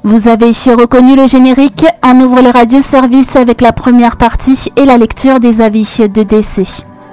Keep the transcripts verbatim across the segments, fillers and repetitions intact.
Vous avez reconnu le générique. On ouvre le radio-service avec la première partie et la lecture des avis de décès.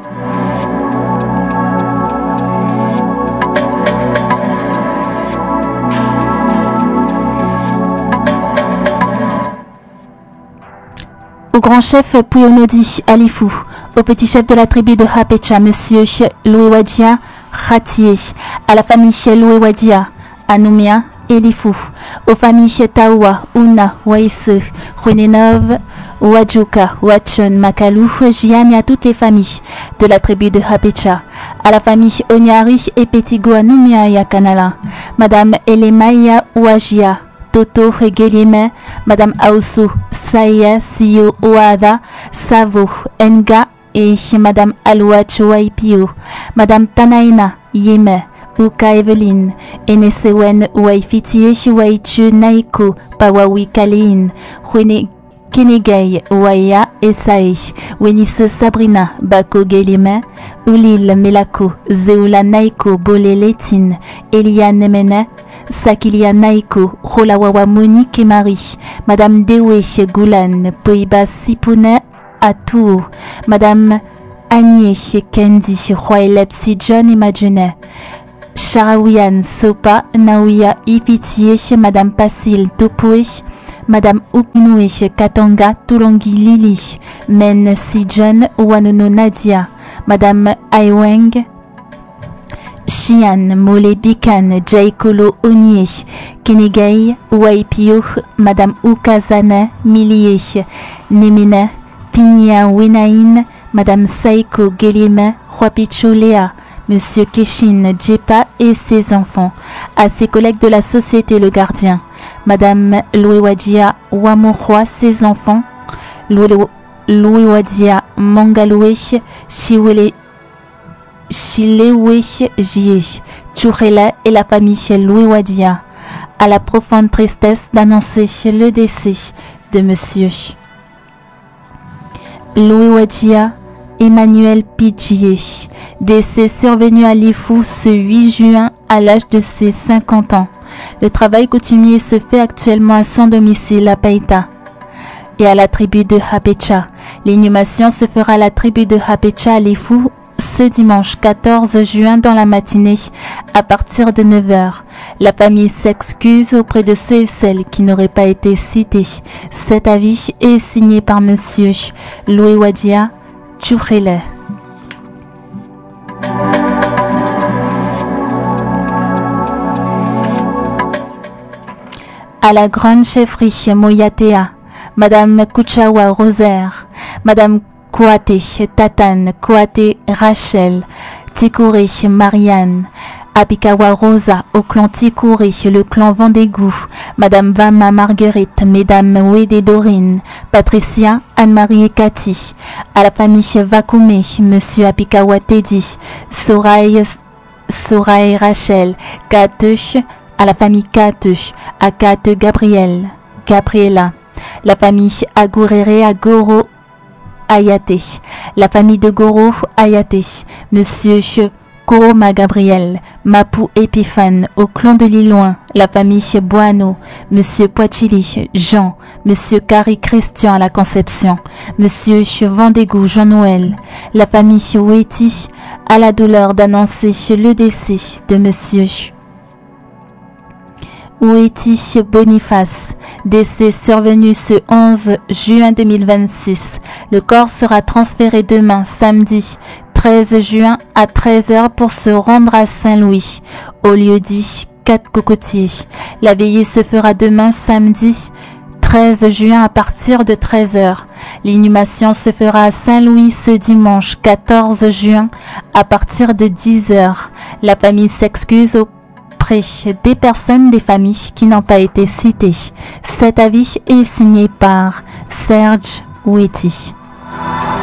Au grand chef Puyonodi Alifou, au petit chef de la tribu de Hapecha, monsieur Louis Wadia Khatié, à la famille Louis Wadia, Anoumia Elifou, aux familles Taoua, Ouna, Waïse, Renenov, Wadjouka, Wachon, Makalou, Jian et à toutes les familles de la tribu de Hapecha, à la famille Onyari et Petigo Anoumia et Akanala, madame Elemaya Ouajia, Toto Regelime, Madame Aosu, Saya, Sio, Oada, Savo, Nga et Madame Aloua Chouaipio, Madame Tanaina, Yeme, Uka Eveline, Enesewen Ouaifitie, Waichu Naiko, Pawawi Kalein, Rene Kenegay, Waya Esae, Wenise Sabrina, Bako Gelime, Ulil Melako, Zeula Naiko, Bole Letin, Elia Nemene, Sakilia Naiko, Rolawawa Monique et Marie, Madame Dewe Goulan, Poiba Sipune Atou, Madame Agnès Kendi, Roylep John et Madjene, Charawian Sopa, Naouya Ifitie, Madame Passil Topoe, Madame Upinoué Katanga, Tulongi Lili, Men Sijon, Wanono Nadia, Madame Aiweng, Chian, Mole Bikan, Jaikolo Onye, Kenegay, Waipio, Madame Ukazane, Milie, Nemine, Pinia Winain, Madame Saiko Gelime, Huapicho Léa, Monsieur Keshin Djepa et ses enfants, à ses collègues de la société Le Gardien, Madame Louewadia Wamorwa, ses enfants, Louewadia Mangaloué, Chiwele Chilewe Jie, Tchourela et la famille Louis Wadia, à la profonde tristesse d'annoncer le décès de Monsieur Louis Wadia Emmanuel Pidjier, décès survenu à Lifou ce huit juin à l'âge de ses cinquante ans. Le travail coutumier se fait actuellement à son domicile à Païta et à la tribu de Hapecha. L'inhumation se fera à la tribu de Hapecha à Lifou ce dimanche quatorze juin dans la matinée à partir de neuf heures. La famille s'excuse auprès de ceux et celles qui n'auraient pas été cités. Cet avis est signé par Monsieur Louis Wadia Tchourele. À la grande chefferie Moyatea, Madame Kuchawa Rosaire, Madame Kouate, Tatane, Kouate, Rachel, Tikouri, Marianne, Apikawa Rosa, au clan Tikouri, le clan Vendégou, Madame Vama Marguerite, Mesdames Wede Dorine, Patricia, Anne-Marie et Cathy, à la famille Vakoumé, Monsieur Apikawa Teddy, Soraï, Soraï Rachel, Kate, à la famille Kate, à Kate Gabriel, Gabriela, la famille Agourere Agoro Ayate, la famille de Goro Ayate, Monsieur Koroma Gabriel, Mapou Épiphane, au clan de Liloin, la famille Boano, Monsieur Poitili, Jean, Monsieur Carrie Christian à la Conception, Monsieur Vendégou Jean-Noël, la famille Oueti, à la douleur d'annoncer le décès de Monsieur Oueti Boniface, décès survenu ce onze juin deux mille vingt-six. Le corps sera transféré demain, samedi treize juin à treize heures pour se rendre à Saint-Louis, au lieu dit quatre Cocotiers. La veillée se fera demain, samedi treize juin à partir de treize heures. L'inhumation se fera à Saint-Louis ce dimanche quatorze juin à partir de dix heures. La famille s'excuse au des personnes des familles qui n'ont pas été citées. Cet avis est signé par Serge Oueti.